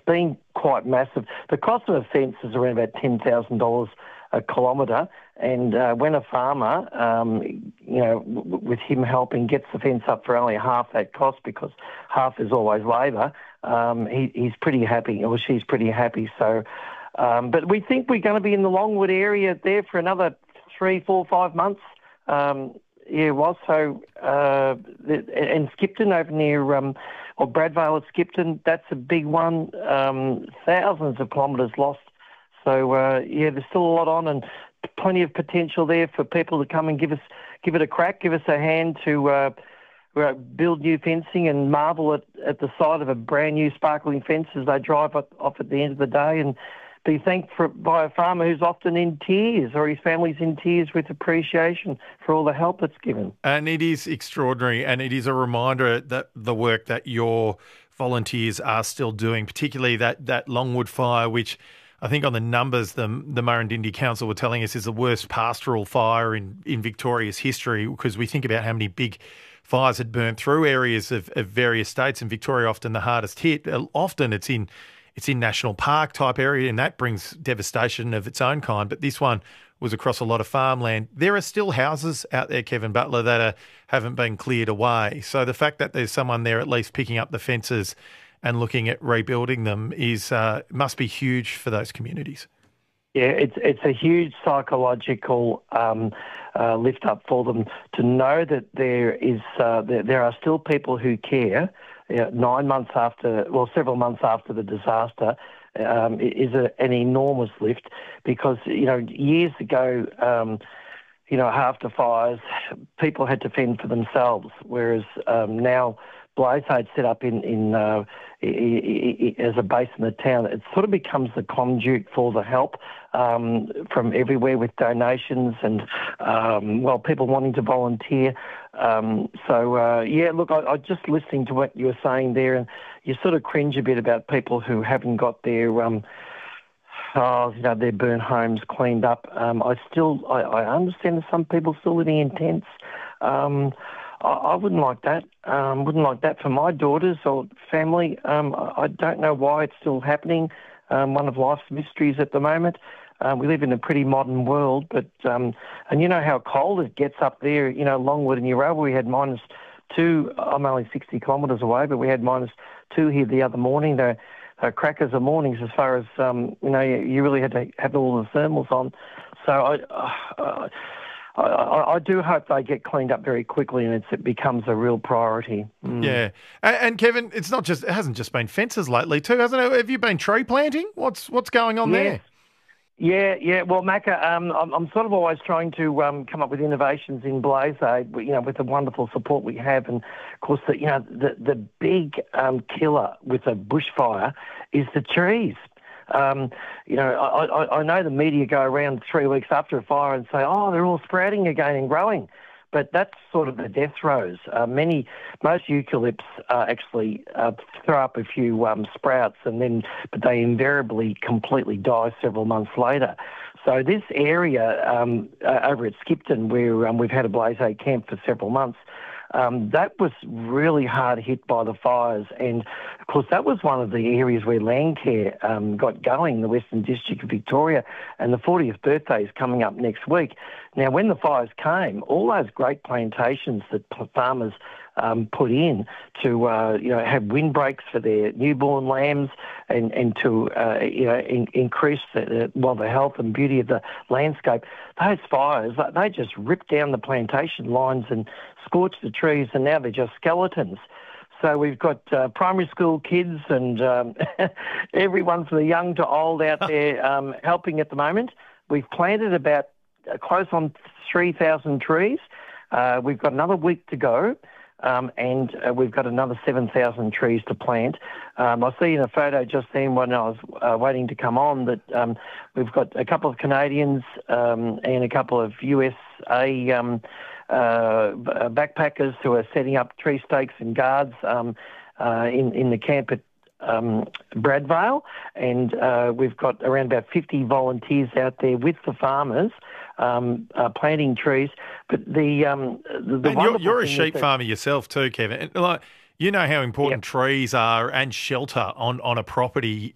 been quite massive. The cost of a fence is around about $10,000 a kilometre, and when a farmer, with him helping, gets the fence up for only half that cost, because half is always labour, he's pretty happy, or she's pretty happy. So, but we think we're going to be in the Longwood area there for another 3, 4, 5 months. Yeah, it was. So, and Skipton over near, or Bradvale at Skipton, that's a big one. Thousands of kilometres lost. So, there's still a lot on, and plenty of potential there for people to come and give it a crack, give us a hand to build new fencing and marvel at the sight of a brand new sparkling fence as they drive off at the end of the day, and be thanked by a farmer who's often in tears, or his family's in tears with appreciation for all the help it's given. And it is extraordinary, and it is a reminder that the work that your volunteers are still doing, particularly that Longwood fire, which I think on the numbers the Murrindindi Council were telling us is the worst pastoral fire in Victoria's history, because we think about how many big fires had burnt through areas of various states, and Victoria often the hardest hit. Often it's in national park type area, and that brings devastation of its own kind. But this one was across a lot of farmland. There are still houses out there, Kevin Butler, that haven't been cleared away. So the fact that there's someone there at least picking up the fences and looking at rebuilding them must be huge for those communities. Yeah, it's a huge psychological lift up for them to know that there are still people who care. 9 months after, several months after the disaster, is an enormous lift, because years ago, after fires, people had to fend for themselves, whereas now Blayside set up in as a base in the town. It sort of becomes the conduit for the help from everywhere, with donations and people wanting to volunteer. Look, I just listening to what you were saying there, and you sort of cringe a bit about people who haven't got their their burnt homes cleaned up. I understand that some people still living in tents. I wouldn't like that. Wouldn't like that for my daughters or family. I don't know why it's still happening. One of life's mysteries at the moment. We live in a pretty modern world, but and you know how cold it gets up there. Longwood and Euroa, we had -2. I'm only 60 kilometres away, but we had -2 here the other morning. They're crackers of mornings, as far as you really had to have all the thermals on. So I do hope they get cleaned up very quickly, and it becomes a real priority. Yeah. And Kevin, it hasn't just been fences lately too, hasn't it? Have you been tree planting? What's going on there? Yeah. Well, Macca, I'm sort of always trying to come up with innovations in Blayside, with the wonderful support we have. And of course, the big killer with a bushfire is the trees. I know the media go around 3 weeks after a fire and say, they're all sprouting again and growing. But that's sort of the death throes. Most eucalypts actually throw up a few sprouts, but they invariably completely die several months later. So this area over at Skipton, where we've had a Blayside camp for several months, that was really hard hit by the fires, and of course that was one of the areas where Landcare got going, the Western District of Victoria, and the 40th birthday is coming up next week. Now, when the fires came, all those great plantations that farmers put in to have windbreaks for their newborn lambs and to increase the health and beauty of the landscape, those fires, they just ripped down the plantation lines and scorched the trees, and now they're just skeletons. So we've got primary school kids and everyone from the young to old out there helping at the moment. We've planted about close on 3,000 trees. We've got another week to go. And we've got another 7,000 trees to plant. I see in a photo just then when I was waiting to come on that we've got a couple of Canadians and a couple of USA backpackers who are setting up tree stakes and guards in the camp at Bradvale, and we've got around about 50 volunteers out there with the farmers planting trees. But you're a sheep farmer yourself too, Kevin. You know how important trees are and shelter on a property